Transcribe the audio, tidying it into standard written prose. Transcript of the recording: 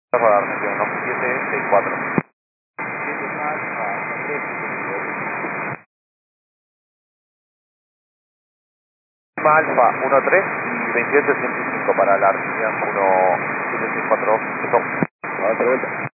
Radar, 764. 7 Alfa, 3. Alfa 13 y 2885 para la Artigas 1764. Otra vuelta.